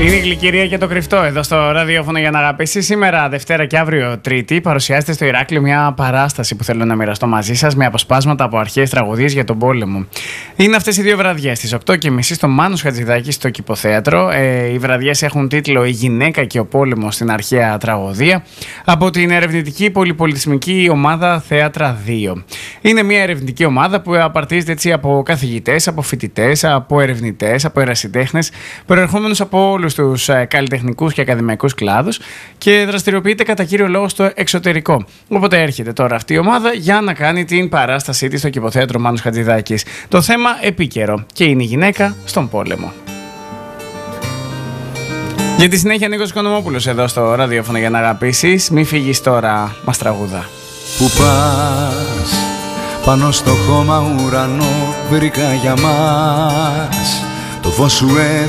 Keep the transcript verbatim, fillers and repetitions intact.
Είναι η Γλυκυρία και το Κρυφτό εδώ στο ραδιόφωνο για να αγαπήσει. Σήμερα, Δευτέρα και αύριο Τρίτη, παρουσιάζεται στο Ηράκλειο μια παράσταση που θέλω να μοιραστώ μαζί σας με αποσπάσματα από αρχαίες τραγωδίες για τον πόλεμο. Είναι αυτές οι δύο βραδιές, στις οκτώ και μισή στο Μάνος Χατζηδάκη στο Κηποθέατρο. Ε, οι βραδιές έχουν τίτλο «Η γυναίκα και ο πόλεμος στην αρχαία τραγωδία» από την ερευνητική πολυπολιτισμική ομάδα Θέατρα δύο. Είναι μια ερευνητική ομάδα που απαρτίζεται έτσι από καθηγητές, από φοιτητές, από ερευνητές, από ερασιτέχνες, προερχόμενους από όλους τους καλλιτεχνικούς και ακαδημαϊκούς κλάδους και δραστηριοποιείται κατά κύριο λόγο στο εξωτερικό. Οπότε έρχεται τώρα αυτή η ομάδα για να κάνει την παράστασή της στο Κηποθέατρο Μάνος Χατζηδάκης. Το θέμα επίκαιρο και είναι η γυναίκα στον πόλεμο. Για τη συνέχεια Νίκος Οικονομόπουλος εδώ στο ραδιόφωνο για να αγαπήσεις. Μη φύγεις τώρα, μας τραγούδα. Που πας πάνω στο χώμα ουρανό βρήκα για μας, το φως σου